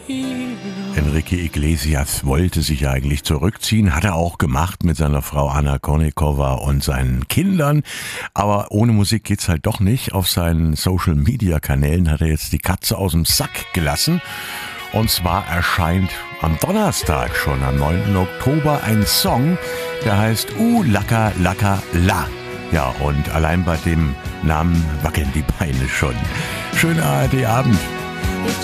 Enrique Iglesias wollte sich eigentlich zurückziehen, hat er auch gemacht mit seiner Frau Anna Kournikova und seinen Kindern, aber ohne Musik geht's halt doch nicht. Auf seinen Social-Media-Kanälen hat er jetzt die Katze aus dem Sack gelassen. Und zwar erscheint am Donnerstag schon, am 9. Oktober, ein Song, der heißt Laka Laka La. Ja, und allein bei dem Namen wackeln die Beine schon. Schönen ARD-Abend.